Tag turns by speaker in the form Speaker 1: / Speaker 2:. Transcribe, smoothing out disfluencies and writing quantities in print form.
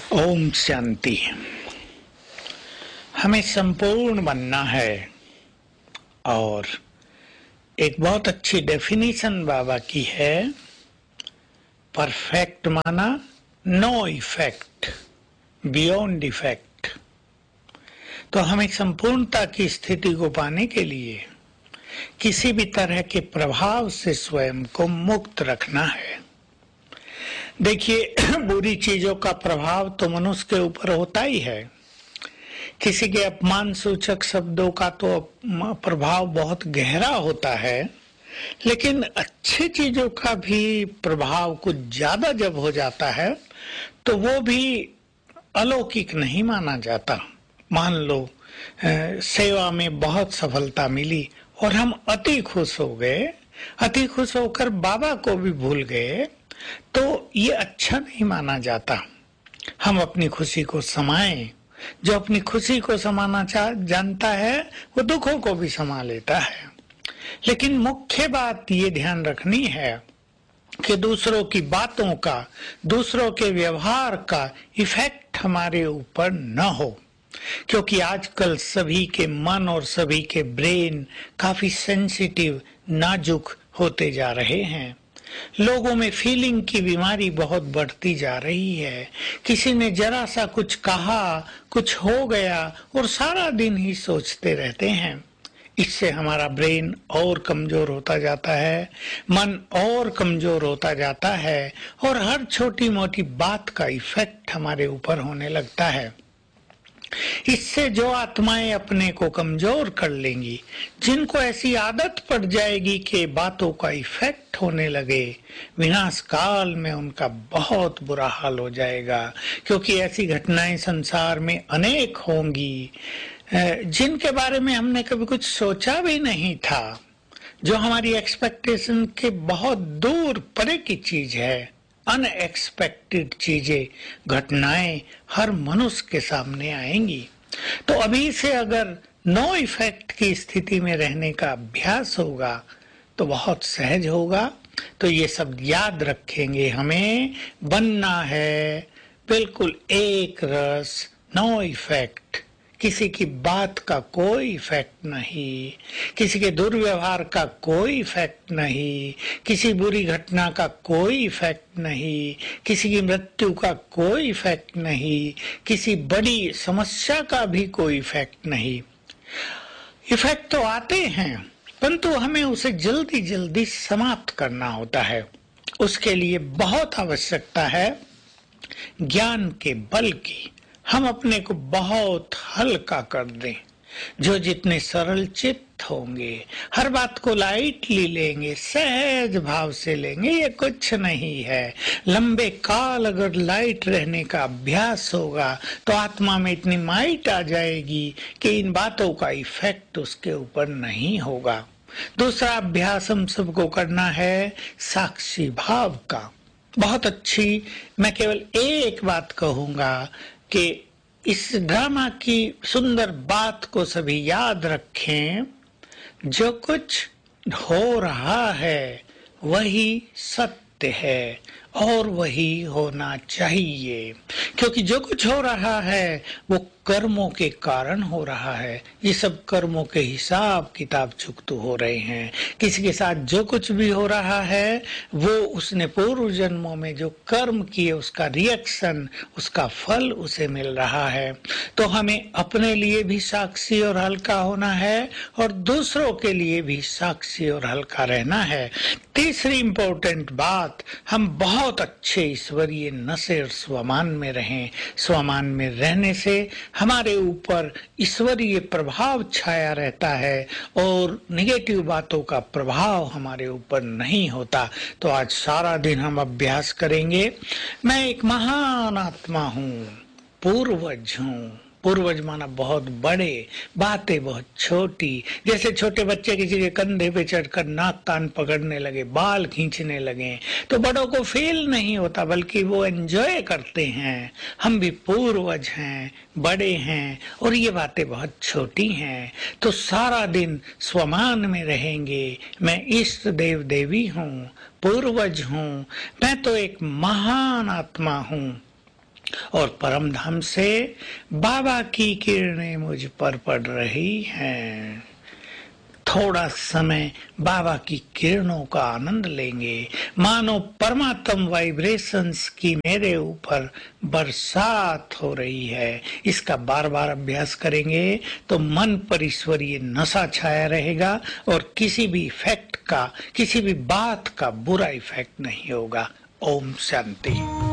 Speaker 1: ओम शांति। हमें संपूर्ण बनना है और एक बहुत अच्छी डेफिनेशन बाबा की है, परफेक्ट माना नो इफेक्ट, बियॉन्ड इफेक्ट। तो हमें संपूर्णता की स्थिति को पाने के लिए किसी भी तरह के प्रभाव से स्वयं को मुक्त रखना है। देखिए, बुरी चीजों का प्रभाव तो मनुष्य के ऊपर होता ही है। किसी के अपमान सूचक शब्दों का तो प्रभाव बहुत गहरा होता है, लेकिन अच्छी चीजों का भी प्रभाव कुछ ज्यादा जब हो जाता है तो वो भी अलौकिक नहीं माना जाता। मान लो सेवा में बहुत सफलता मिली और हम अति खुश हो गए, अति खुश होकर बाबा को भी भूल गए, तो ये अच्छा नहीं माना जाता। हम अपनी खुशी को समाएं। जो अपनी खुशी को समाना जानता है वो दुखों को भी समा लेता है। लेकिन मुख्य बात ये ध्यान रखनी है कि दूसरों की बातों का, दूसरों के व्यवहार का इफेक्ट हमारे ऊपर न हो, क्योंकि आजकल सभी के मन और सभी के ब्रेन काफी सेंसिटिव, नाजुक होते जा रहे हैं। लोगों में फीलिंग की बीमारी बहुत बढ़ती जा रही है। किसी ने जरा सा कुछ कहा, कुछ हो गया और सारा दिन ही सोचते रहते हैं। इससे हमारा ब्रेन और कमजोर होता जाता है, मन और कमजोर होता जाता है और हर छोटी मोटी बात का इफेक्ट हमारे ऊपर होने लगता है। इससे जो आत्माएं अपने को कमजोर कर लेंगी, जिनको ऐसी आदत पड़ जाएगी कि बातों का इफेक्ट होने लगे, विनाश काल में उनका बहुत बुरा हाल हो जाएगा। क्योंकि ऐसी घटनाएं संसार में अनेक होंगी जिनके बारे में हमने कभी कुछ सोचा भी नहीं था, जो हमारी एक्सपेक्टेशन के बहुत दूर परे की चीज है। अनएक्सपेक्टेड चीजें, घटनाएं हर मनुष्य के सामने आएंगी। तो अभी से अगर नो इफेक्ट की स्थिति में रहने का अभ्यास होगा तो बहुत सहज होगा। तो ये सब याद रखेंगे, हमें बनना है बिल्कुल एक रस, नो इफेक्ट। किसी की बात का कोई इफेक्ट नहीं, किसी के दुर्व्यवहार का कोई इफेक्ट नहीं, किसी बुरी घटना का कोई इफेक्ट नहीं, किसी की मृत्यु का कोई इफेक्ट नहीं, किसी बड़ी समस्या का भी कोई इफेक्ट नहीं। इफेक्ट तो आते हैं, परंतु हमें उसे जल्दी जल्दी समाप्त करना होता है। उसके लिए बहुत आवश्यकता है ज्ञान के बल की। हम अपने को बहुत हल्का कर दें। जो जितने सरल चित्त होंगे, हर बात को लाइटली लेंगे, सहज भाव से लेंगे, ये कुछ नहीं है। लंबे काल अगर लाइट रहने का अभ्यास होगा तो आत्मा में इतनी माइट आ जाएगी कि इन बातों का इफेक्ट उसके ऊपर नहीं होगा। दूसरा अभ्यास हम सबको करना है साक्षी भाव का। बहुत अच्छी, मैं केवल एक बात कहूंगा कि इस ड्रामा की सुंदर बात को सभी याद रखें, जो कुछ हो रहा है वही सत्य है और वही होना चाहिए। क्योंकि जो कुछ हो रहा है वो कर्मों के कारण हो रहा है। ये सब कर्मों के हिसाब किताब चुकते हो रहे हैं। किसी के साथ जो कुछ भी हो रहा है वो उसने पूर्व जन्मों में जो कर्म किए उसका रिएक्शन, उसका फल उसे मिल रहा है। तो हमें अपने लिए भी साक्षी और हल्का होना है और दूसरों के लिए भी साक्षी और हल्का रहना है। तीसरी इंपॉर्टेंट बात, हम बहुत अच्छे ईश्वरीय नशे और स्वमान में रहें। स्वमान में रहने से हमारे ऊपर ईश्वरीय प्रभाव छाया रहता है और निगेटिव बातों का प्रभाव हमारे ऊपर नहीं होता। तो आज सारा दिन हम अभ्यास करेंगे, मैं एक महान आत्मा हूँ, पूर्वज हूँ। पूर्वज माना बहुत बड़े, बातें बहुत छोटी। जैसे छोटे बच्चे किसी के कंधे पे चढ़कर नाक कान पकड़ने लगे, बाल खींचने लगे, तो बड़ों को फील नहीं होता, बल्कि वो एंजॉय करते हैं। हम भी पूर्वज हैं, बड़े हैं और ये बातें बहुत छोटी हैं। तो सारा दिन स्वमान में रहेंगे, मैं इष्ट देव देवी हूँ, पूर्वज हूँ, मैं तो एक महान आत्मा हूँ। और परम धाम से बाबा की किरणें मुझ पर पड़ रही हैं। थोड़ा समय बाबा की किरणों का आनंद लेंगे, मानो परमात्म वाइब्रेशंस की मेरे ऊपर बरसात हो रही है। इसका बार बार अभ्यास करेंगे तो मन पर ईश्वरीय नशा छाया रहेगा और किसी भी इफेक्ट का, किसी भी बात का बुरा इफेक्ट नहीं होगा। ओम शांति।